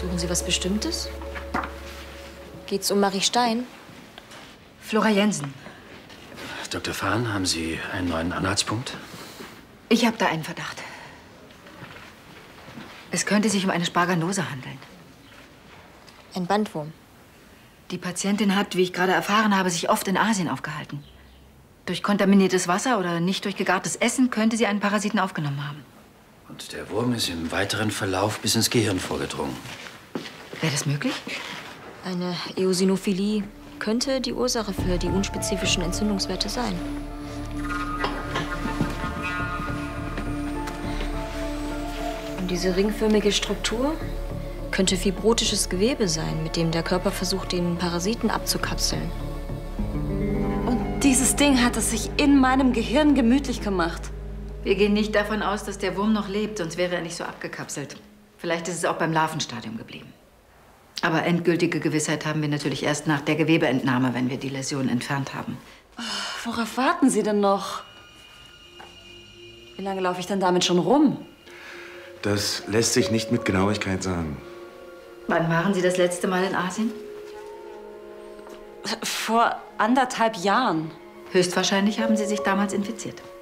Suchen Sie was Bestimmtes? Geht's um Marie Stein? Flora Jensen. Dr. Fahn, haben Sie einen neuen Anhaltspunkt? Ich habe da einen Verdacht. Es könnte sich um eine Sparganose handeln. Ein Bandwurm. Die Patientin hat, wie ich gerade erfahren habe, sich oft in Asien aufgehalten. Durch kontaminiertes Wasser oder nicht durch gegartes Essen könnte sie einen Parasiten aufgenommen haben. Und der Wurm ist im weiteren Verlauf bis ins Gehirn vorgedrungen. Wäre das möglich? Eine Eosinophilie könnte die Ursache für die unspezifischen Entzündungswerte sein. Und diese ringförmige Struktur könnte fibrotisches Gewebe sein, mit dem der Körper versucht, den Parasiten abzukapseln. Und dieses Ding hat es sich in meinem Gehirn gemütlich gemacht. Wir gehen nicht davon aus, dass der Wurm noch lebt, sonst wäre er nicht so abgekapselt. Vielleicht ist es auch beim Larvenstadium geblieben. Aber endgültige Gewissheit haben wir natürlich erst nach der Gewebeentnahme, wenn wir die Läsion entfernt haben. Worauf warten Sie denn noch? Wie lange laufe ich denn damit schon rum? Das lässt sich nicht mit Genauigkeit sagen. Wann waren Sie das letzte Mal in Asien? Vor 1,5 Jahren. Höchstwahrscheinlich haben Sie sich damals infiziert.